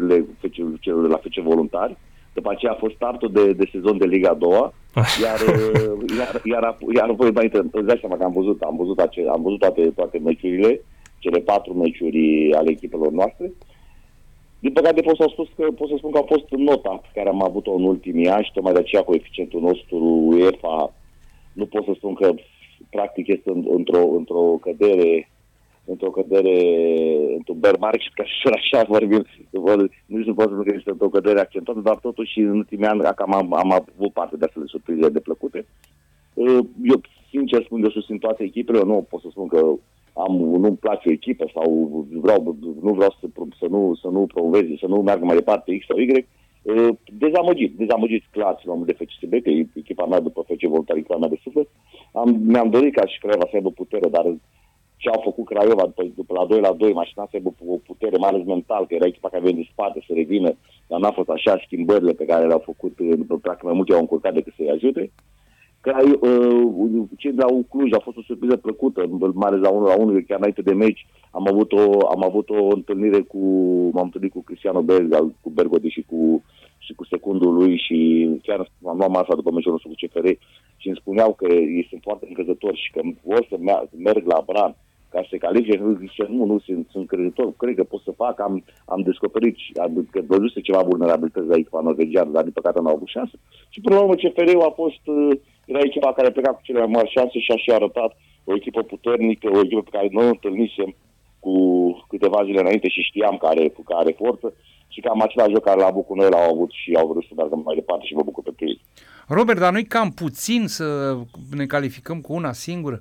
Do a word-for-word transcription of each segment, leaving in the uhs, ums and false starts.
jucările celor de la F C Voluntari. După aceea a fost startul de, de sezon de Liga a doua, iar, iar, iar, iar apoi mai îți dai seama că am văzut, am văzut, ace, am văzut toate, toate meciurile, cele patru meciuri ale echipelor noastre. Din păcate pot să, spus că, pot să spun că a fost nota pe care am avut-o în ultimii ani și tocmai de aceea coeficientul nostru UEFA, nu pot să spun că practic este într-o, într-o cădere într-o cădere, într-un bear market, ca și așa vorbim, nici nu pot să spun că este într-o cădere accentuată, dar totuși în ultimii ani cam am, am avut parte de astfel de surprize de plăcute. Eu, sincer spun, eu susțin toate echipele, eu nu pot să spun că am, nu-mi place o echipă sau vreau, nu vreau să, să, nu, să nu promovez, să nu meargă mai departe X sau Y. Dezamăgit, dezamăgit clar ținut de F C S B, că e echipa mea după F C Voluntari, echipa mea de suflet. Am, mi-am dorit ca și Craiova să aibă putere, dar ce au făcut Craiova după, după la doi la doi, mașina să aibă o putere, mai ales mental, că era echipa care vine din spate să revină, dar n-a fost așa, schimbările pe care le-au făcut, practic mai mult i-au încurcat decât să-i ajute. Crai, uh, cei de la Cluj a fost o surpriză plăcută, mai ales la unu la unu, chiar înainte de meci, am avut o, am avut o întâlnire cu, m-am întâlnit cu Cristiano Berga, cu Bergodi și cu, și cu secundul lui și chiar am luat masa după meciul nostru cu C F R și îmi spuneau că ei sunt foarte încrezători și că vor să merg la Bran ca să se califice, nu zice, nu, nu, sunt, sunt crezător, cred că pot să fac, am, am descoperit am, că văzuse ceva vulnerabilități la echipa norvegiană, dar din păcate n-au avut șansă. Și până la urmă C F R-ul a fost, era echipa care pleca cu cele mai mari șanse și a și arătat o echipă puternică, o echipă pe care noi o întâlnisem cu câteva zile înainte și știam că are, că are forță și cam același joc care l-a avut cu noi l-au avut și au vrut să meargă mai departe și vă bucur pentru ei. Robert, dar nu-i cam puțin să ne calificăm cu una singură?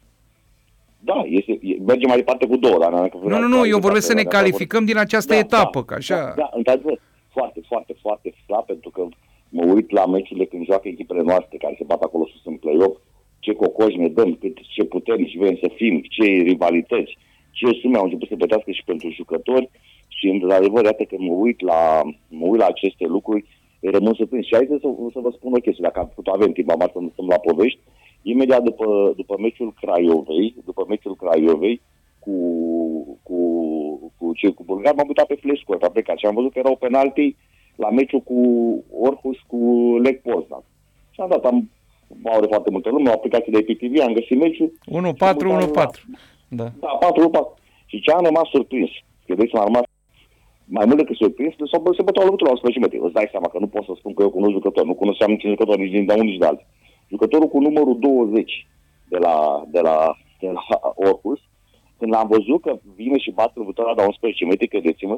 Da, este, mergem mai departe cu două. Dar nu, nu, nu, eu vorbesc să ne calificăm din această da, etapă. Da, că așa... da, da, într-adevăr, foarte, foarte, foarte slab, pentru că mă uit la meciurile când joacă echipele noastre care se bat acolo sus în play-off, ce cocoși ne dăm, cât, ce puternici vrem să fim, ce rivalități, ce sume au început să plătească și pentru jucători și, într-adevăr, iată că mă uit la, mă uit la aceste lucruri, rămân surprins. Și haideți să, să vă spun o chestie, dacă avem timp, am să stăm la povești. Imediat după, după meciul Craiovei, după meciul Craiovei cu, cu, cu cei cu Bulgar, m-am uitat pe Flash Score, am plecat și am văzut că erau penaltii la meciul cu Orhus, cu Lech Poznan. Și am dat, am au foarte multă lume, o aplicație de P T V, am găsit meciul. unu patru unu patru. Da. Da, patru unu patru. Și ce am rămas surprins, credeți, m-am rămas mai mult decât surprins, se băteau la la unsprezece metri. Îți dai seama că nu pot să spun că eu cunosc jucători, nu cunoșteam niciun jucător, nici din de unul, nici de alții. Jucătorul cu numărul douăzeci de la, de la, de la Orhus, când l-am văzut că vine și bate lovitoarea la unsprezece metri, credeți-mă,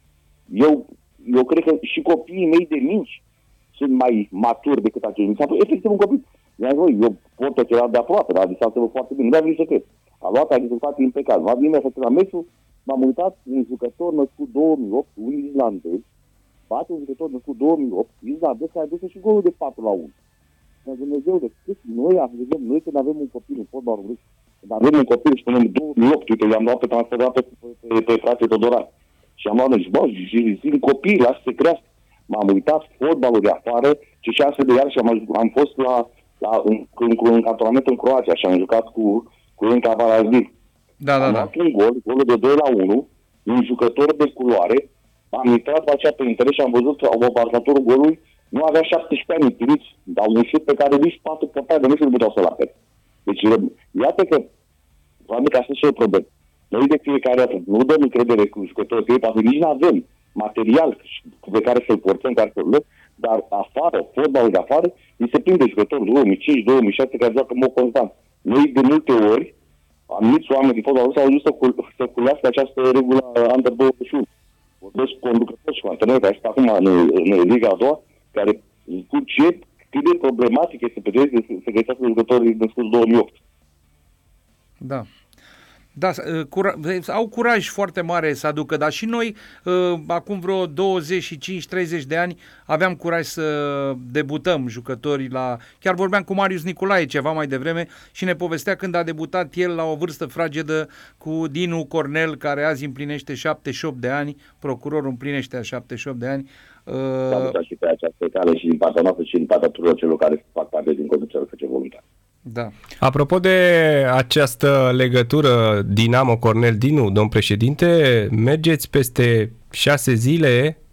eu, eu cred că și copiii mei de mici sunt mai maturi decât acești. Efectiv un copil. Eu pot că era de aproape, dar distanță foarte bine. Nu mi-a venit să cred. A luat a rezultat impecabil. M-a venit efectiv la meciul, m-am uitat un jucător născut două mii opt, un islandez, bate un jucător născut două mii opt, islandez, care a dus și golul de patru la unu. Dar Dumnezeu, de cât noi avem, noi când avem un copil în fotbal românesc, când avem un copil, spunem două mii opt, uite, i-am luat pe transferat pe, pe, pe frate Todoran. Și am luat, deci, bă, și zic copii, lasă să crească. M-am uitat fotbalul de afară, ce șanse de iar și am, am fost la, la în, în, în cantonament în Croația și am jucat cu, cu Enca Varazdin. Da, da, am da. luat un gol, golul de doi la unu, un jucător de culoare, am intrat pe aceea pe interes și am văzut că marcatorul golului nu avea șaptesprezece ani întâlniți, dar un șut pe care nici patru portari de nu știu puteau să-l apere. Deci, iată că, probabil că asta și o problemă. Noi de fiecare dată nu dăm încredere cu jucătorii, că pentru nici nu avem material pe care să-l portăm, care să-l luăm, dar afară, fotbalul de afară, îi se prinde jucători două mii cinci două mii șase care joacă în mod constant. Noi de multe ori, anumiți oameni din fotbalul s-au ajuns să, cul- să culească această regulă under douăzeci și unu. Vorbesc cu conducători și cu antrenori care sunt acum în, în Liga a doua, care cu ce, cât de problematic este pe să, să găsească jucătorii născuți două mii opt. Da. Da, cura- au curaj foarte mare să aducă, dar și noi, acum vreo douăzeci și cinci treizeci de ani, aveam curaj să debutăm jucătorii la... Chiar vorbeam cu Marius Nicolae ceva mai devreme și ne povestea când a debutat el la o vârstă fragedă cu Dinu Cornel, care azi împlinește șaptezeci și opt de ani, procurorul împlinește șaptezeci și opt de ani. S-a mutat și pe această cale și din partea noastră și din partea tuturor celor care fac parte din conducerea F C Voluntari. Da. Apropo de această legătură Dinamo Cornel Dinu, domn președinte, mergeți peste șase zile